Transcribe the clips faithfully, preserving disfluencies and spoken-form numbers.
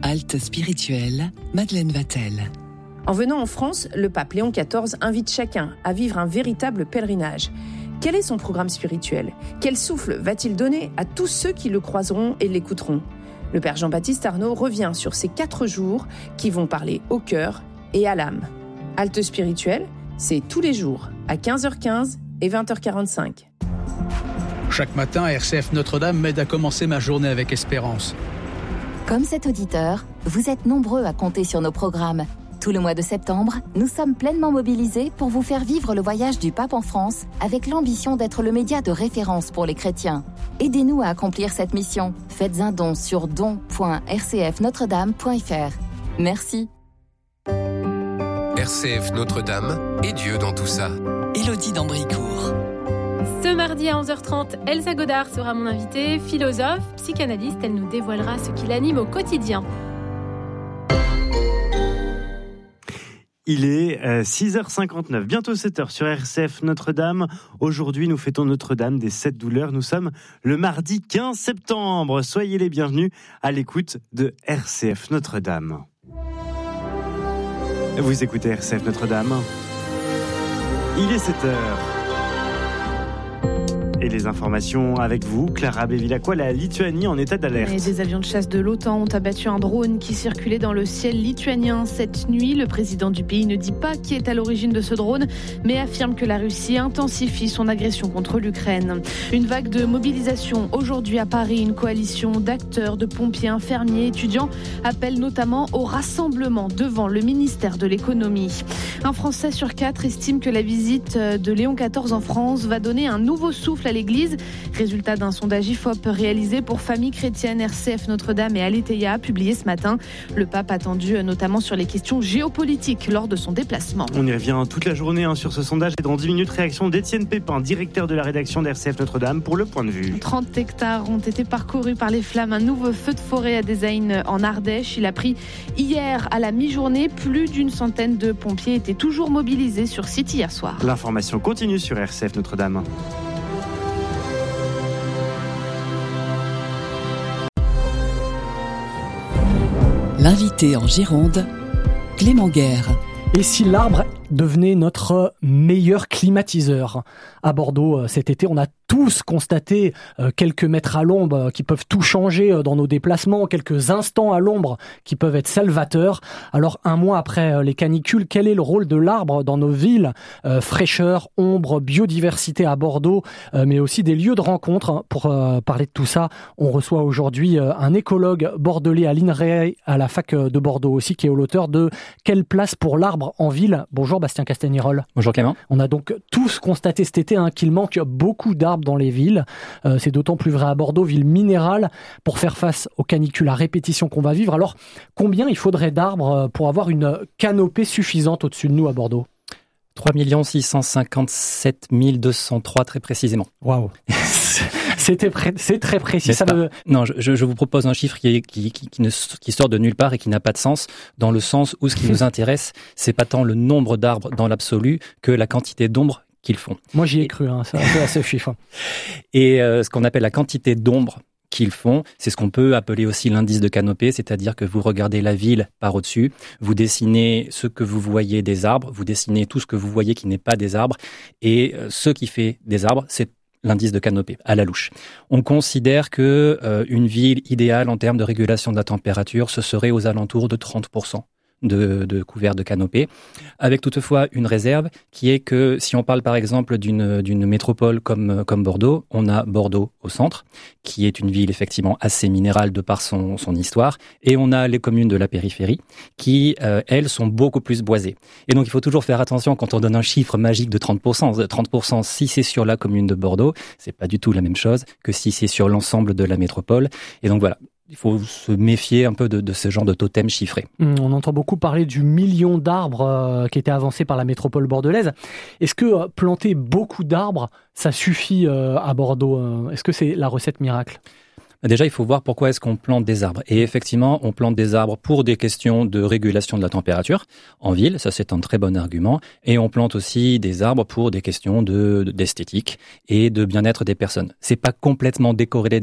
Halte spirituelle, Madeleine Vatel. En venant en France, le pape Léon quatorze invite chacun à vivre un véritable pèlerinage. Quel est son programme spirituel ? Quel souffle va-t-il donner à tous ceux qui le croiseront et l'écouteront ? Le père Jean-Baptiste Arnaud revient sur ces quatre jours qui vont parler au cœur et à l'âme. Halte spirituelle, c'est tous les jours à quinze heures quinze et vingt heures quarante-cinq. Chaque matin, R C F Notre-Dame m'aide à commencer ma journée avec espérance. Comme cet auditeur, vous êtes nombreux à compter sur nos programmes. Tout le mois de septembre, nous sommes pleinement mobilisés pour vous faire vivre le voyage du pape en France avec l'ambition d'être le média de référence pour les chrétiens. Aidez-nous à accomplir cette mission. Faites un don sur don point r c f notre dame point f r. Merci. R C F Notre-Dame et Dieu dans tout ça. Élodie d'Ambricourt. Ce mardi à onze heures trente, Elsa Godard sera mon invitée, philosophe, psychanalyste. Elle nous dévoilera ce qui l'anime au quotidien. Il est euh, six heures cinquante-neuf, bientôt sept heures sur R C F Notre-Dame. Aujourd'hui, nous fêtons Notre-Dame des Sept Douleurs. Nous sommes le mardi quinze septembre. Soyez les bienvenus à l'écoute de R C F Notre-Dame. Vous écoutez R C F Notre-Dame. Il est sept heures. Et les informations avec vous, Clara Bevilacqua, la Lituanie en état d'alerte. Et des avions de chasse de l'OTAN ont abattu un drone qui circulait dans le ciel lituanien cette nuit. Le président du pays ne dit pas qui est à l'origine de ce drone, mais affirme que la Russie intensifie son agression contre l'Ukraine. Une vague de mobilisation aujourd'hui à Paris. Une coalition d'acteurs, de pompiers, infirmiers, étudiants appelle notamment au rassemblement devant le ministère de l'économie. Un Français sur quatre estime que la visite de Léon quatorze en France va donner un nouveau souffle à l'église. Résultat d'un sondage I F O P réalisé pour Famille Chrétienne, R C F Notre-Dame et Aletheia, publié ce matin. Le pape attendu notamment sur les questions géopolitiques lors de son déplacement. On y revient toute la journée hein, sur ce sondage et dans dix minutes, réaction d'Étienne Pépin, directeur de la rédaction d'R C F Notre-Dame pour Le Point de Vue. trente hectares ont été parcourus par les flammes. Un nouveau feu de forêt à Dézaïne en Ardèche. Il a pris hier à la mi-journée. Plus d'une centaine de pompiers étaient toujours mobilisés sur site hier soir. L'information continue sur R C F Notre-Dame. L'invité en Gironde, Clément Guerre. Et si l'arbre devenait notre meilleur climatiseur ? À Bordeaux, cet été, on a tous constaté quelques mètres à l'ombre qui peuvent tout changer dans nos déplacements, quelques instants à l'ombre qui peuvent être salvateurs. Alors, un mois après les canicules, quel est le rôle de l'arbre dans nos villes ? euh, Fraîcheur, ombre, biodiversité à Bordeaux, euh, mais aussi des lieux de rencontre. Pour euh, parler de tout ça, on reçoit aujourd'hui euh, un écologue bordelais à l'I N R E, à la fac de Bordeaux aussi, qui est l'auteur de « Quelle place pour l'arbre en ville ?» Bonjour Bastien Castagnerol. Bonjour Clément. On a donc tous constaté cet été hein, qu'il manque beaucoup d'arbres dans les villes. Euh, c'est d'autant plus vrai à Bordeaux, ville minérale, pour faire face aux canicules à répétition qu'on va vivre. Alors, combien il faudrait d'arbres pour avoir une canopée suffisante au-dessus de nous à Bordeaux ? trois millions six cent cinquante-sept mille deux cent trois très précisément. Waouh. C'était pré- c'est très précis. Ça me... Non, je, je vous propose un chiffre qui, est, qui, qui, qui, ne, qui sort de nulle part et qui n'a pas de sens, dans le sens où ce qui nous intéresse, c'est pas tant le nombre d'arbres dans l'absolu que la quantité d'ombre qu'ils font. Moi, j'y ai cru, hein, ça, à ce chiffre. Et euh, ce qu'on appelle la quantité d'ombre qu'ils font, c'est ce qu'on peut appeler aussi l'indice de canopée, c'est-à-dire que vous regardez la ville par au-dessus, vous dessinez ce que vous voyez des arbres, vous dessinez tout ce que vous voyez qui n'est pas des arbres, et euh, ce qui fait des arbres, c'est l'indice de canopée, à la louche. On considère que euh, une ville idéale en termes de régulation de la température, ce serait aux alentours de trente pour cent. De, de couverts de canopée, avec toutefois une réserve qui est que si on parle par exemple d'une, d'une métropole comme, comme Bordeaux, on a Bordeaux au centre, qui est une ville effectivement assez minérale de par son, son histoire, et on a les communes de la périphérie qui, euh, elles, sont beaucoup plus boisées. Et donc il faut toujours faire attention quand on donne un chiffre magique de trente pour cent. trente pour cent si c'est sur la commune de Bordeaux, c'est pas du tout la même chose que si c'est sur l'ensemble de la métropole. Et donc voilà. Il faut se méfier un peu de, de ce genre de totem chiffré. On entend beaucoup parler du million d'arbres euh, qui était avancé par la métropole bordelaise. Est-ce que euh, planter beaucoup d'arbres, ça suffit euh, à Bordeaux euh, Est-ce que c'est la recette miracle ? Déjà, il faut voir pourquoi est-ce qu'on plante des arbres. Et effectivement, on plante des arbres pour des questions de régulation de la température en ville. Ça, c'est un très bon argument. Et on plante aussi des arbres pour des questions de, d'esthétique et de bien-être des personnes. C'est pas complètement décorrélé de la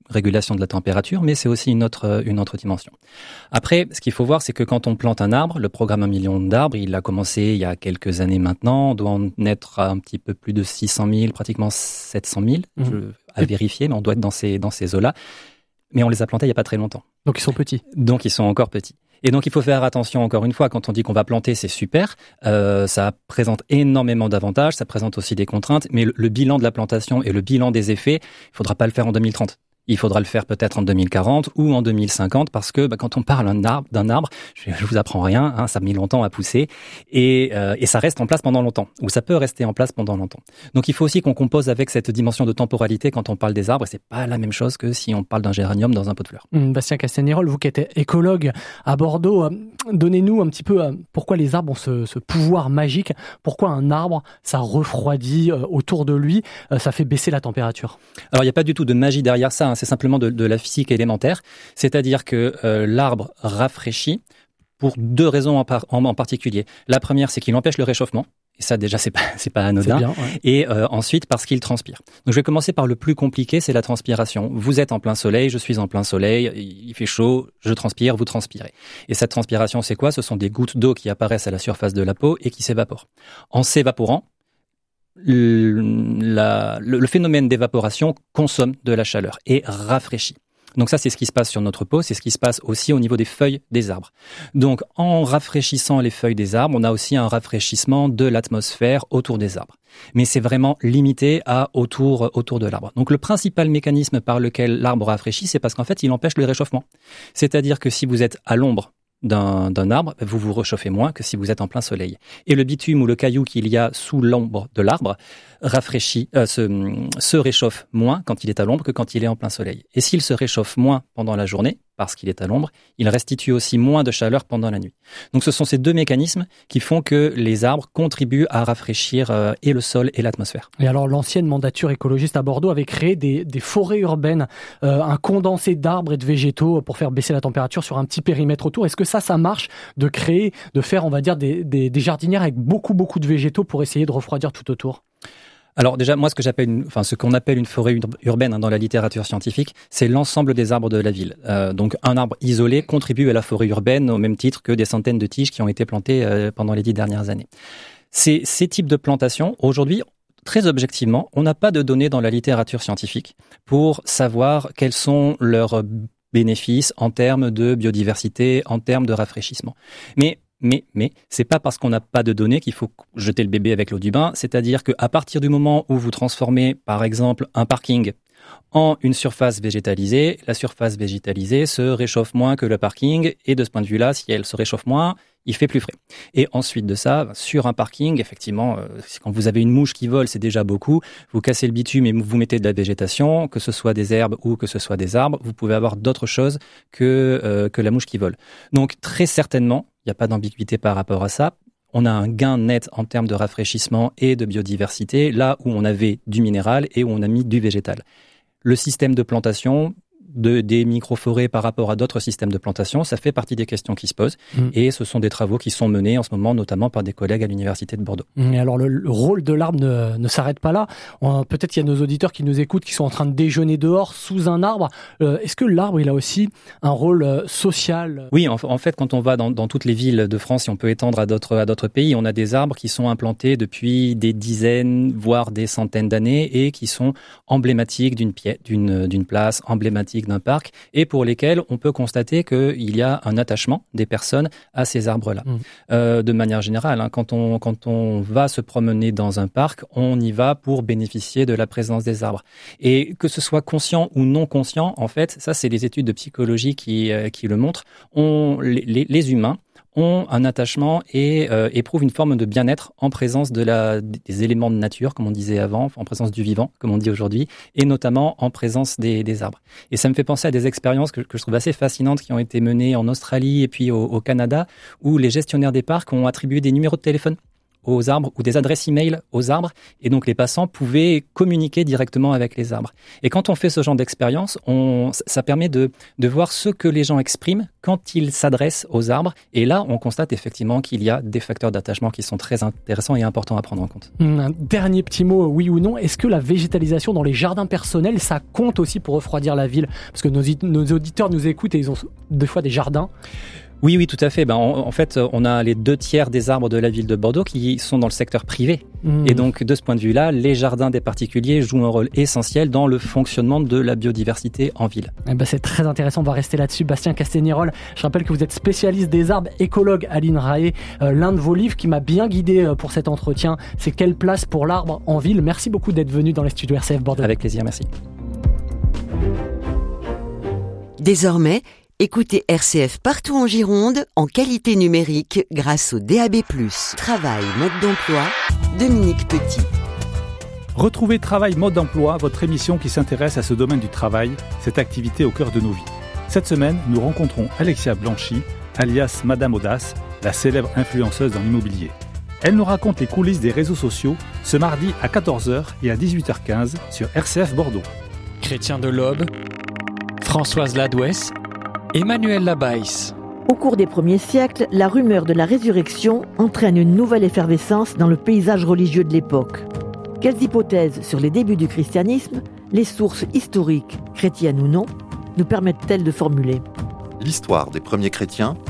régulation de la température, mais c'est aussi une autre, une autre dimension. Après, ce qu'il faut voir, c'est que quand on plante un arbre, le programme un million d'arbres, il a commencé il y a quelques années maintenant, on doit en être à un petit peu plus de six cent mille, pratiquement sept cent mille, mmh. je, à vérifier, mais on doit être dans ces, dans ces eaux-là. Mais on les a plantés il n'y a pas très longtemps. Donc ils sont petits. Donc ils sont encore petits. Et donc il faut faire attention, encore une fois, quand on dit qu'on va planter, c'est super, euh, ça présente énormément d'avantages, ça présente aussi des contraintes, mais le, le bilan de la plantation et le bilan des effets, il faudra pas le faire en deux mille trente. Il faudra le faire peut-être en deux mille quarante ou en deux mille cinquante parce que bah, quand on parle d'un arbre, d'un arbre, je, je vous apprends rien, hein, ça a mis longtemps à pousser et, euh, et ça reste en place pendant longtemps ou ça peut rester en place pendant longtemps. Donc il faut aussi qu'on compose avec cette dimension de temporalité quand on parle des arbres et c'est pas la même chose que si on parle d'un géranium dans un pot de fleurs. Mmh, Bastien Castagnérol, vous qui êtes écologue à Bordeaux, euh, donnez-nous un petit peu euh, pourquoi les arbres ont ce, ce pouvoir magique, pourquoi un arbre ça refroidit euh, autour de lui, euh, ça fait baisser la température. Alors il n'y a pas du tout de magie derrière ça, hein. C'est simplement de, de la physique élémentaire, c'est-à-dire que euh, l'arbre rafraîchit pour deux raisons en, par, en, en particulier. La première, c'est qu'il empêche le réchauffement, et ça déjà c'est pas c'est pas anodin. C'est bien, ouais. Et euh, ensuite parce qu'il transpire. Donc je vais commencer par le plus compliqué, c'est la transpiration. Vous êtes en plein soleil, je suis en plein soleil, il fait chaud, je transpire, vous transpirez. Et cette transpiration, c'est quoi ? Ce sont des gouttes d'eau qui apparaissent à la surface de la peau et qui s'évaporent. En s'évaporant, La, le, le phénomène d'évaporation consomme de la chaleur et rafraîchit. Donc ça, c'est ce qui se passe sur notre peau, c'est ce qui se passe aussi au niveau des feuilles des arbres. Donc en rafraîchissant les feuilles des arbres, on a aussi un rafraîchissement de l'atmosphère autour des arbres. Mais c'est vraiment limité à autour, autour de l'arbre. Donc le principal mécanisme par lequel l'arbre rafraîchit, c'est parce qu'en fait, il empêche le réchauffement. C'est-à-dire que si vous êtes à l'ombre D'un, d'un arbre, vous vous réchauffez moins que si vous êtes en plein soleil. Et le bitume ou le caillou qu'il y a sous l'ombre de l'arbre rafraîchit, euh, se, se réchauffe moins quand il est à l'ombre que quand il est en plein soleil. Et s'il se réchauffe moins pendant la journée, parce qu'il est à l'ombre, il restitue aussi moins de chaleur pendant la nuit. Donc ce sont ces deux mécanismes qui font que les arbres contribuent à rafraîchir euh, et le sol et l'atmosphère. Et alors l'ancienne mandature écologiste à Bordeaux avait créé des, des forêts urbaines, euh, un condensé d'arbres et de végétaux pour faire baisser la température sur un petit périmètre autour. Est-ce que ça, ça marche de créer, de faire, on va dire, des, des, des jardinières avec beaucoup, beaucoup de végétaux pour essayer de refroidir tout autour ? Alors déjà, moi, ce que j'appelle, une, enfin, ce qu'on appelle une forêt urbaine hein, dans la littérature scientifique, c'est l'ensemble des arbres de la ville. Euh, donc, un arbre isolé contribue à la forêt urbaine au même titre que des centaines de tiges qui ont été plantées euh, pendant les dix dernières années. Ces, ces types de plantations, aujourd'hui, très objectivement, on n'a pas de données dans la littérature scientifique pour savoir quels sont leurs bénéfices en termes de biodiversité, en termes de rafraîchissement. Mais Mais, mais, c'est pas parce qu'on n'a pas de données qu'il faut jeter le bébé avec l'eau du bain. C'est-à-dire qu'à partir du moment où vous transformez, par exemple, un parking en une surface végétalisée, la surface végétalisée se réchauffe moins que le parking. Et de ce point de vue-là, si elle se réchauffe moins, il fait plus frais. Et ensuite de ça, sur un parking, effectivement, euh, quand vous avez une mouche qui vole, c'est déjà beaucoup. Vous cassez le bitume et vous mettez de la végétation, que ce soit des herbes ou que ce soit des arbres, vous pouvez avoir d'autres choses que, euh, que la mouche qui vole. Donc, très certainement, il n'y a pas d'ambiguïté par rapport à ça. On a un gain net en termes de rafraîchissement et de biodiversité, là où on avait du minéral et où on a mis du végétal. Le système de plantation de, des micro-forêts par rapport à d'autres systèmes de plantation, ça fait partie des questions qui se posent. Mmh. Et ce sont des travaux qui sont menés en ce moment, notamment par des collègues à l'Université de Bordeaux. Et alors, le, le rôle de l'arbre ne, ne s'arrête pas là. On, peut-être il y a nos auditeurs qui nous écoutent, qui sont en train de déjeuner dehors, sous un arbre. Euh, est-ce que l'arbre, il a aussi un rôle euh, social ? Oui, en, en fait, quand on va dans, dans toutes les villes de France, si on peut étendre à d'autres, à d'autres pays, on a des arbres qui sont implantés depuis des dizaines, voire des centaines d'années et qui sont emblématiques d'une, pièce, d'une, d'une place, emblématiques d'un parc, et pour lesquels on peut constater qu'il y a un attachement des personnes à ces arbres-là. Mmh. Euh, de manière générale, hein, quand on, quand on va se promener dans un parc, on y va pour bénéficier de la présence des arbres. Et que ce soit conscient ou non conscient, en fait, ça c'est les études de psychologie qui, euh, qui le montrent, on, les, les, les humains ont un attachement et euh, éprouvent une forme de bien-être en présence de la, des éléments de nature, comme on disait avant, en présence du vivant, comme on dit aujourd'hui, et notamment en présence des, des arbres. Et ça me fait penser à des expériences que, que je trouve assez fascinantes qui ont été menées en Australie et puis au, au Canada, où les gestionnaires des parcs ont attribué des numéros de téléphone aux arbres ou des adresses e-mail aux arbres. Et donc, les passants pouvaient communiquer directement avec les arbres. Et quand on fait ce genre d'expérience, on, ça permet de, de voir ce que les gens expriment quand ils s'adressent aux arbres. Et là, on constate effectivement qu'il y a des facteurs d'attachement qui sont très intéressants et importants à prendre en compte. Un dernier petit mot, oui ou non. Est-ce que la végétalisation dans les jardins personnels, ça compte aussi pour refroidir la ville? Parce que nos, nos auditeurs nous écoutent et ils ont des fois des jardins. Oui, oui, tout à fait. Ben, en, en fait, on a les deux tiers des arbres de la ville de Bordeaux qui sont dans le secteur privé. Mmh. Et donc, de ce point de vue-là, les jardins des particuliers jouent un rôle essentiel dans le fonctionnement de la biodiversité en ville. Eh ben, c'est très intéressant, on va rester là-dessus. Bastien Castaignérol, je rappelle que vous êtes spécialiste des arbres, écologue à l'INRAE. Euh, l'un de vos livres qui m'a bien guidé euh, pour cet entretien, c'est Quelle place pour l'arbre en ville. Merci beaucoup d'être venu dans les studios R C F Bordeaux. Avec plaisir, merci. Désormais, écoutez R C F partout en Gironde, en qualité numérique, grâce au D A B plus. Travail, mode d'emploi, Dominique Petit. Retrouvez Travail, mode d'emploi, votre émission qui s'intéresse à ce domaine du travail, cette activité au cœur de nos vies. Cette semaine, nous rencontrons Alexia Blanchy, alias Madame Audace, la célèbre influenceuse dans l'immobilier. Elle nous raconte les coulisses des réseaux sociaux ce mardi à quatorze heures et à dix-huit heures quinze sur R C F Bordeaux. Chrétien Delobes, Françoise Ladouès, Emmanuel Labaisse. Au cours des premiers siècles, la rumeur de la résurrection entraîne une nouvelle effervescence dans le paysage religieux de l'époque. Quelles hypothèses sur les débuts du christianisme, les sources historiques, chrétiennes ou non, nous permettent-elles de formuler ? L'histoire des premiers chrétiens